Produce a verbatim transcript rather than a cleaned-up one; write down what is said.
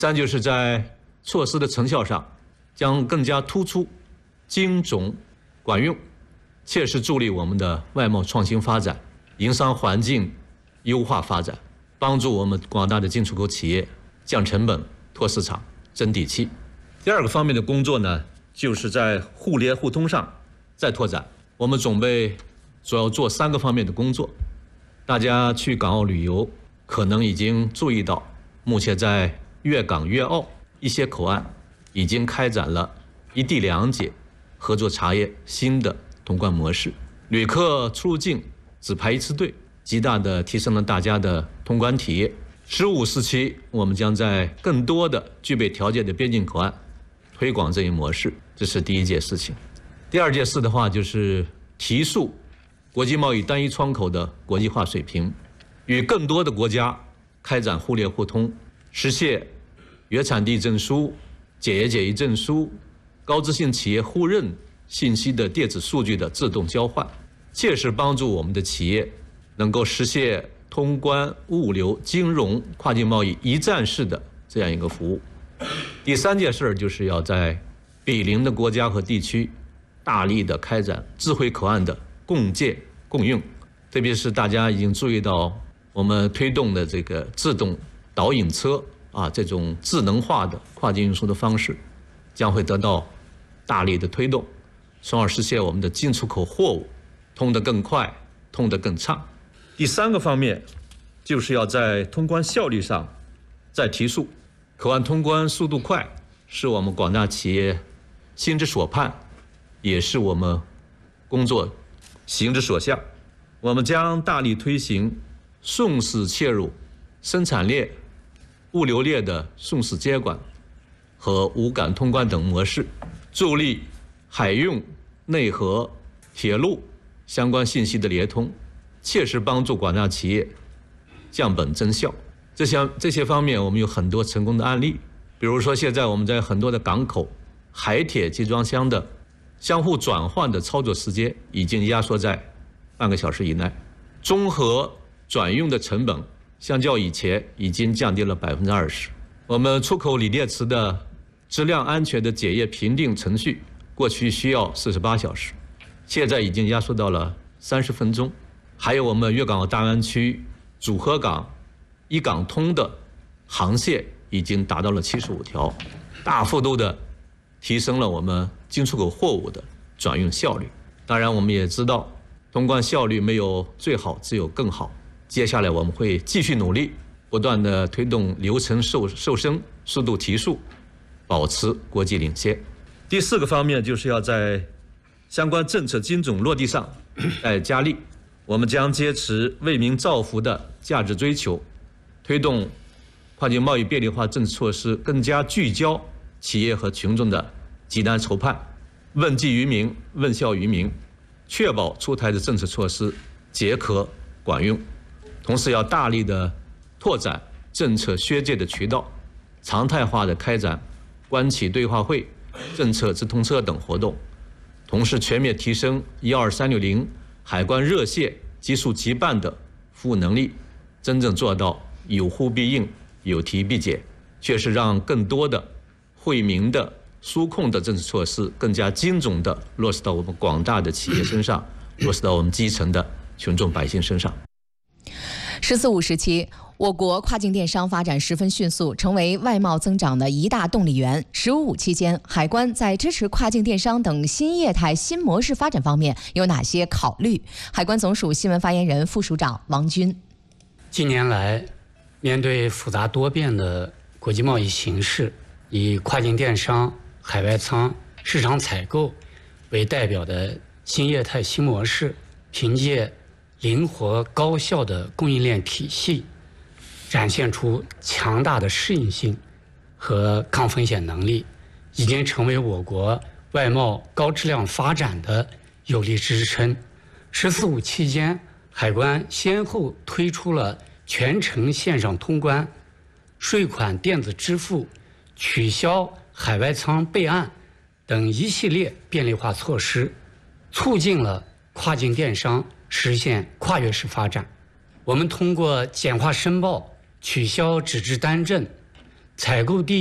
三就是在措施的成效上，将更加突出、精准、管用，切实助力我们的外贸创新发展、营商环境优化发展，帮助我们广大的进出口企业降成本、拓市场、增底气。第二个方面的工作呢，就是在互联互通上再拓展。我们准备主要做三个方面的工作。大家去港澳旅游，可能已经注意到，目前在粤港粤澳一些口岸已经开展了一地两检合作查验新的通关模式，旅客出入境只排一次队，极大的提升了大家的通关体验。十五时期，我们将在更多的具备条件的边境口岸推广这一模式，这是第一件事情。第二件事的话，就是提速国际贸易单一窗口的国际化水平，与更多的国家开展互联互通，实现原产地证书、检验检疫证书、高质性企业互认信息的电子数据的自动交换，切实帮助我们的企业能够实现通关、物流、金融、跨境贸易一站式的这样一个服务。第三件事就是要在毗邻的国家和地区大力的开展智慧口岸的共建共用，特别是大家已经注意到我们推动的这个自动导引车啊，这种智能化的跨境运输的方式将会得到大力的推动，从而实现我们的进出口货物通得更快、通得更畅。第三个方面就是要在通关效率上再提速，口岸通关速度快是我们广大企业心之所盼，也是我们工作行之所向。我们将大力推行顺势切入生产链、物流链的顺势接管和无感通关等模式，助力海运、内河、铁路相关信息的联通，切实帮助广大企业降本增效。这些这些方面，我们有很多成功的案例。比如说，现在我们在很多的港口，海铁集装箱的相互转换的操作时间已经压缩在半个小时以内，综合转运的成本相较以前已经降低了百分之二十。我们出口锂电池的质量安全的检验评定程序，过去需要四十八小时，现在已经压缩到了三十分钟。还有我们粤港澳大湾区组合港一港通的航线已经达到了七十五条，大幅度的提升了我们进出口货物的转运效率。当然，我们也知道通关效率没有最好，只有更好。接下来我们会继续努力，不断的推动流程瘦瘦身、速度提速，保持国际领先。第四个方面就是要在相关政策精准落地上再加力。我们将坚持为民造福的价值追求，推动跨境贸易便利化政策措施更加聚焦企业和群众的急难愁盼，问计于民、问效于民，确保出台的政策措施皆可管用。同时要大力的拓展政策宣介的渠道，常态化的开展官企对话会、政策直通车等活动，同时全面提升一二三六零海关热线急速急办的服务能力，真正做到有呼必应、有提必解，确实让更多的惠民的纾困的政策措施更加精准地落实到我们广大的企业身上，落实到我们基层的群众百姓身上。 十四五时期，我国跨境电商发展十分迅速，成为外贸增长的一大动力源。十五五期间，海关在支持跨境电商等新业态新模式发展方面有哪些考虑？海关总署新闻发言人、副署长王军。 近年来，面对复杂多变的国际贸易形势，以跨境电商、海外仓、市场采购为代表的新业态新模式，凭借灵活高效的供应链体系，展现出强大的适应性和抗风险能力，已经成为我国外贸高质量发展的有力支撑。十四五期间，海关先后推出了全程线上通关、税款电子支付、取消海外仓备案等一系列便利化措施，促进了跨境电商实现跨越式发展。我们通过简化申报、取消纸质单证、 采购地